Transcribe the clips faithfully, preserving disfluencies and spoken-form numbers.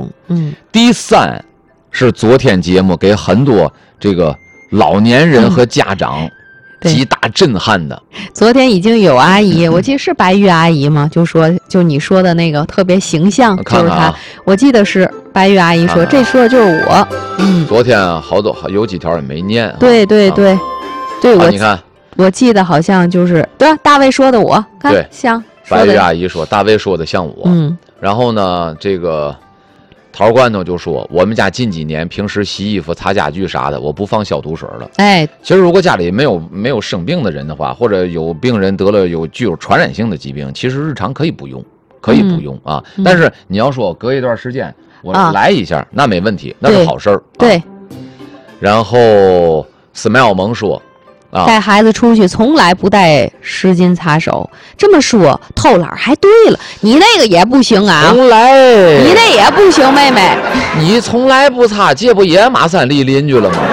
懂。嗯， 第三是昨天节目给很多这个老年人和家长极大震撼的。 嗯、昨天已经有阿姨，我记得是白玉阿姨吗？就说就你说的那个特别形象， 看看啊、 就是她。我记得是白玉阿姨说，看看这说的就是我。嗯， 昨天好多有几条也没念、啊。 对对对，啊、对我、 啊、你看， 我记得好像就是对大卫说的我，看对像白玉阿姨说大卫说的像我。 嗯， 然后呢，这个。桃罐头就说：“我们家近几年平时洗衣服、擦家具啥的，我不放消毒水了。 哎， 其实如果家里没有没有生病的人的话，或者有病人得了有具有传染性的疾病，其实日常可以不用，可以不用、嗯、啊。但是你要说隔一段时间我来一下，啊、那没问题，那是好事儿。 对。 啊、然后 Smile 萌说。”啊、 带孩子出去从来不带湿巾擦手，这么说偷懒还对了，你那个也不行啊！ 从来你那也不行，妹妹， 你从来不擦，这不也马三立邻居了吗？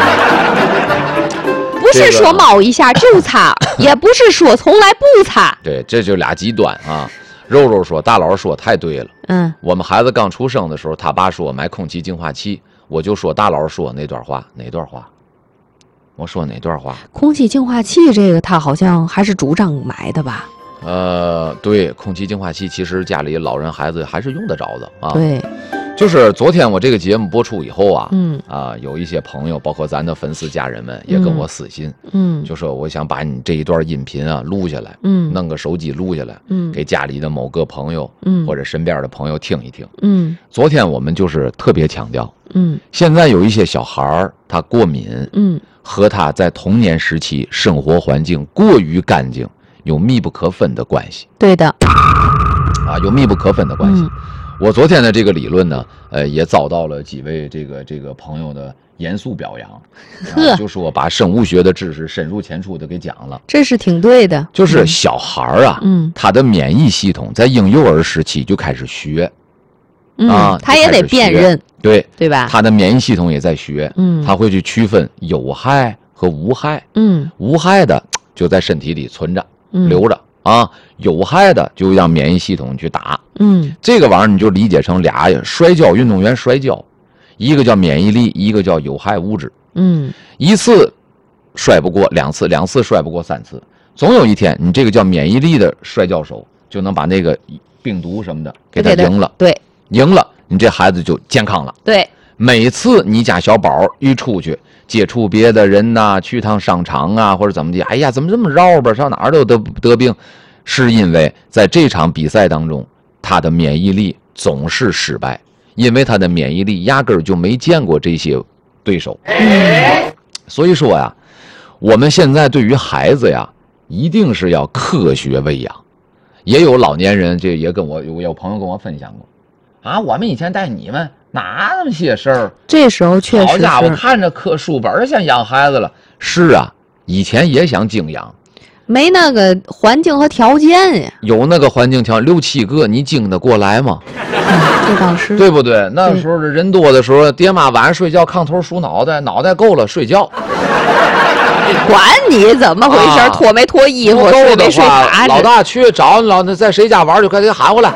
不是说猫一下就擦，这个、也不是说从来不擦。 对，这就俩极端啊！肉肉说，大佬说太对了。 嗯， 我们孩子刚出生的时候，他爸说买空气净化器，我就说大佬说那段话，哪段话？我说哪段话？ 空气净化器这个，他好像还是主张买的吧？ 呃，对，空气净化器其实家里老人孩子还是用得着的啊。 对， 就是昨天我这个节目播出以后啊， 嗯啊，有一些朋友，包括咱的粉丝家人们，也跟我私信， 嗯， 就说我想把你这一段音频啊录下来， 嗯， 弄个手机录下来， 嗯， 给家里的某个朋友， 嗯， 或者身边的朋友听一听， 嗯。 昨天我们就是特别强调， 嗯， 现在有一些小孩儿他过敏， 嗯。 和他在童年时期生活环境过于干净有密不可分的关系。 对的， 啊，有密不可分的关系。 嗯、 我昨天的这个理论呢，呃，也遭到了几位这个这个朋友的严肃表扬，啊、就说把生物学的知识深入浅出的给讲了。 这是挺对的。 就是小孩啊， 嗯， 他的免疫系统在婴幼儿时期就开始学。 嗯、啊，他也得辨认， 对对吧？ 他的免疫系统也在学， 嗯， 他会去区分有害和无害， 嗯， 无害的就在身体里存着、 嗯、 留着啊，有害的就让免疫系统去打， 嗯， 这个玩意儿你就理解成俩摔跤运动员摔跤，一个叫免疫力，一个叫有害物质， 嗯， 一次摔不过两次，两次摔不过三次，总有一天你这个叫免疫力的摔跤手就能把那个病毒什么的给他赢了， 对。 赢了，你这孩子就健康了。 对， 每次你家小宝一出去接触别的人呐、啊，去趟商场啊，或者怎么的，哎呀，怎么这么绕吧？上哪儿都得得病，是因为在这场比赛当中，他的免疫力总是失败，因为他的免疫力压根儿就没见过这些对手。 嗯、 所以说呀，我们现在对于孩子呀，一定是要科学喂养。也有老年人，这也跟我有有朋友跟我分享过。啊，我们以前带你们哪那么些事儿？ 这时候确实， 好家伙，看着课书本像养孩子了。是啊，以前也想精养， 没那个环境和条件呀。 有那个环境条件，六七个，你精得过来吗？ 嗯、这倒是， 对不对？那时候人多的时候，爹妈晚上睡觉，炕头梳脑袋，脑袋够了睡觉。 管你怎么回事，啊、脱没脱衣服，睡没睡踏实。 老大去找老在谁家玩，就快给喊回来。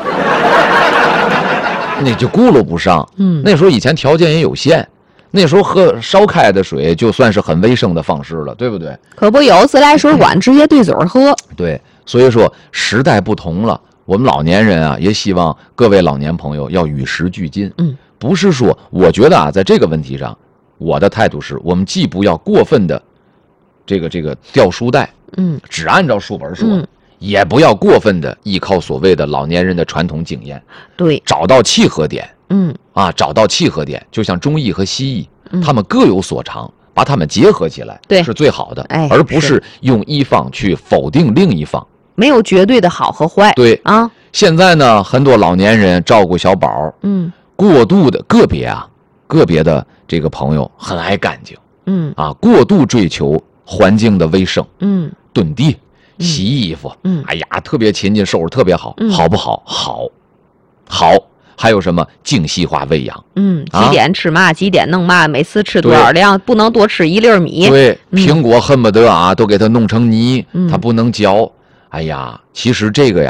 那就顾噜不上， 嗯， 那时候以前条件也有限，那时候喝烧开的水就算是很卫生的方式了，对不对？ 可不有自来水管直接对嘴喝。 对，所以说时代不同了，我们老年人啊，也希望各位老年朋友要与时俱进。 嗯， 不是说，我觉得啊，在这个问题上，我的态度是我们既不要过分的这个这个掉书袋， 嗯， 只按照书本说。 嗯， 也不要过分的依靠所谓的老年人的传统经验， 对， 找到契合点， 嗯啊，找到契合点，就像中医和西医， 嗯、 他们各有所长，把他们结合起来， 对， 是最好的， 哎， 而不是用一方去否定另一方， 没有绝对的好和坏， 对啊。 现在呢，很多老年人照顾小宝， 嗯， 过度的个别啊，个别的这个朋友很爱干净， 嗯啊，过度追求环境的卫生， 嗯， 蹲地。洗衣服， 嗯， 哎呀，特别勤勤，收拾特别好， 嗯、 好不好？好，好。还有什么精细化喂养？ 嗯，几点吃嘛？啊、几点弄嘛？每次吃多少量？不能多吃一粒米。 对， 嗯、 苹果恨不得啊，都给它弄成泥， 嗯、 它不能嚼。哎呀，其实这个呀，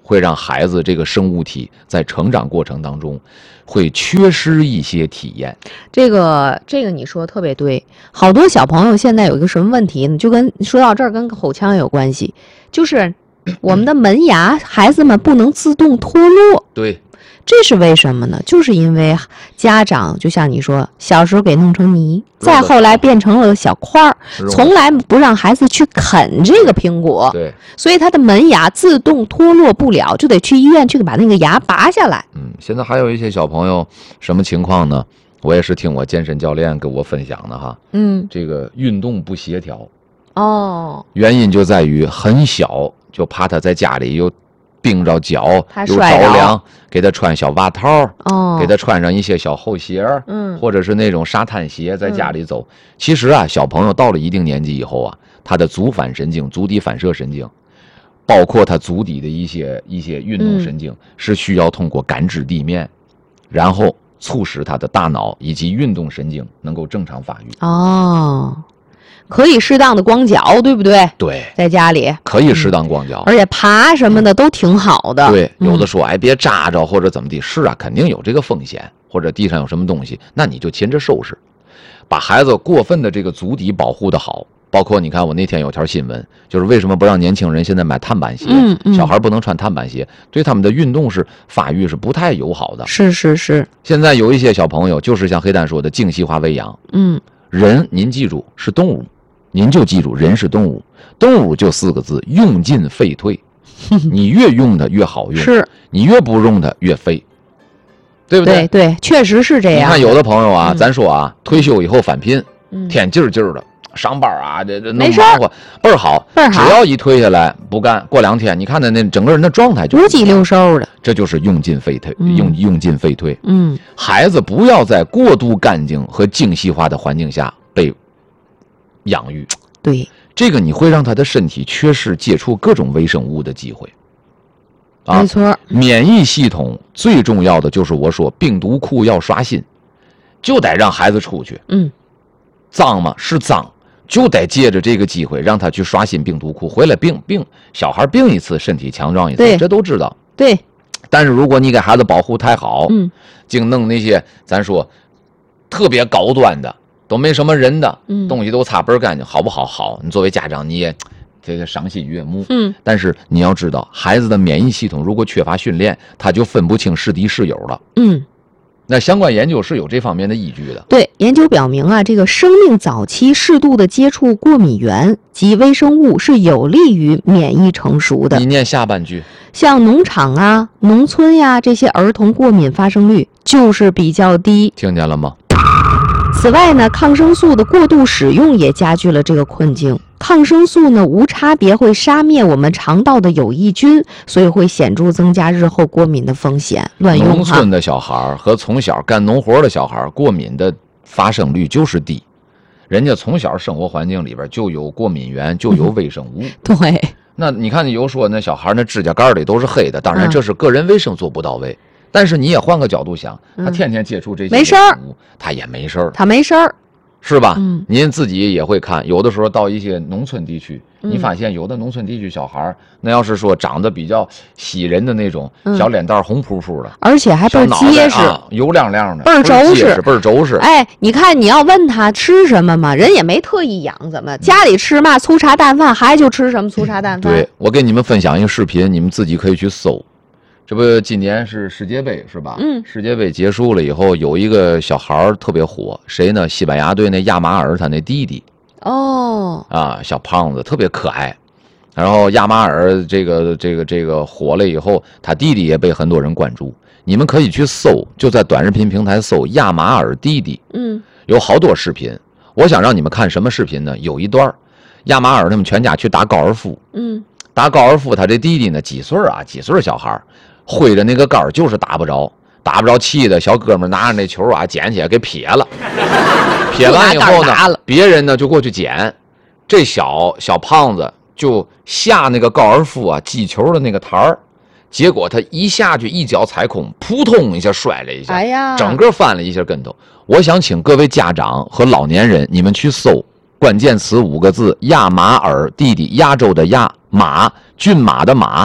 会让孩子这个生物体在成长过程当中会缺失一些体验。 这个这个你说的特别对，好多小朋友现在有一个什么问题呢？就跟说到这儿跟口腔有关系，就是我们的门牙，孩子们不能自动脱落。 对。 这是为什么呢？就是因为家长就像你说，小时候给弄成泥，再后来变成了小块儿，从来不让孩子去啃这个苹果， 对， 所以他的门牙自动脱落不了，就得去医院去把那个牙拔下来。 嗯，现在还有一些小朋友什么情况呢？我也是听我健身教练跟我分享的哈， 嗯， 这个运动不协调， 哦， 原因就在于很小就怕他在家里又冰着脚，又着凉，给他穿小袜套， 哦， 给他穿上一些小厚鞋， 嗯， 或者是那种沙滩鞋，在家里走。嗯、其实啊，小朋友到了一定年纪以后啊，他的足反神经、足底反射神经，包括他足底的一些一些运动神经，嗯、是需要通过感知地面，然后促使他的大脑以及运动神经能够正常发育。 哦。可以适当的光脚，对不对？ 对， 在家里可以适当光脚， 嗯、而且爬什么的都挺好的。 对，有的说，嗯、哎，别扎着或者怎么地，是啊，肯定有这个风险，或者地上有什么东西，那你就勤着收拾，把孩子过分的这个足底保护的好。包括你看，我那天有条新闻，就是为什么不让年轻人现在买碳板鞋？ 嗯嗯， 小孩不能穿碳板鞋，对他们的运动是发育是不太友好的。 是是是。 现在有一些小朋友，就是像黑蛋说的精细化喂养。 嗯， 人您记住是动物。您就记住，人是动物，动物就四个字：用进废退。你越用它越好用，是你越不用它越废，对不对？ 对对，确实是这样。 你看有的朋友啊，嗯、咱说啊，退休以后返聘， 嗯、 天劲儿劲儿的上班啊，这这弄忙活倍儿好， 倍儿好。 只要一退下来不干，过两天你看他那整个人的状态就五脊六兽的， 这就是用进废退， 嗯、 用用进废退。 嗯， 孩子不要在过度干净和精细化的环境下被养育。 对， 这个你会让他的身体缺失接触各种微生物的机会。 啊、没错， 免疫系统最重要的就是我说病毒库要刷新，就得让孩子出去。 嗯， 脏吗？是脏，就得借着这个机会让他去刷新病毒库，回来病病小孩病一次，身体强壮一次，这都知道。 对， 但是如果你给孩子保护太好， 嗯， 净弄那些咱说特别高端的。都没什么人的、 嗯、 东西都擦倍儿干净，好不好？好，你作为家长你也这个赏心悦目。 嗯， 但是你要知道，孩子的免疫系统如果缺乏训练，他就分不清是敌是友了。 嗯， 那相关研究是有这方面的依据的。 对，研究表明啊，这个生命早期适度的接触过敏源及微生物是有利于免疫成熟的。 你念下半句。 像农场啊、农村呀这些儿童过敏发生率就是比较低。 听见了吗？ 此外呢，抗生素的过度使用也加剧了这个困境。抗生素呢无差别会杀灭我们肠道的有益菌，所以会显著增加日后过敏的风险。乱用哈。 农村的小孩和从小干农活的小孩过敏的发生率就是低，人家从小生活环境里边就有过敏源，就有微生物。 嗯、对。 那你看，你有说那小孩那指甲盖里都是黑的，当然这是个人卫生做不到位。嗯，但是你也换个角度想，他天天接触这些没事儿， 他也没事儿， 他没事儿， 是吧？ 嗯， 您自己也会看，有的时候到一些农村地区， 嗯、 你发现有的农村地区小孩，那要是说长得比较喜人的那种，小脸蛋红扑扑的， 而且还倍儿结实， 啊、油亮亮的， 倍儿结实， 倍儿轴实。 哎，你看你要问他吃什么嘛，人也没特意养，怎么家里吃嘛粗茶淡饭，孩子就吃什么粗茶淡饭。 对，我给你们分享一个视频，你们自己可以去搜。这不今年是世界杯是吧？ 嗯， 世界杯结束了以后，有一个小孩特别火，谁呢？西班牙队那亚马尔他那弟弟。 哦。 啊，小胖子特别可爱。然后亚马尔这个这个这个火了以后，他弟弟也被很多人关注。你们可以去搜，就在短视频平台搜亚马尔弟弟。 嗯， 有好多视频。我想让你们看什么视频呢？有一段亚马尔他们全家去打高尔夫。 嗯， 打高尔夫，他这弟弟呢几岁啊？几岁小孩？挥着那个杆就是打不着，打不着，气的小哥们拿着那球啊捡起来给撇了，撇完以后呢，别人呢就过去捡，这小小胖子就下那个高尔夫啊击球的那个台儿，结果他一下去一脚踩空，扑通一下摔了一下， 哎呀， 整个翻了一下跟头。我想请各位家长和老年人，你们去搜关键词五个字：亚马尔弟弟，亚洲的亚，马，骏马的马。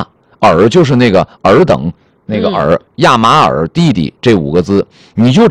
尔就是那个尔等那个尔，亚马尔弟弟这五个字，你就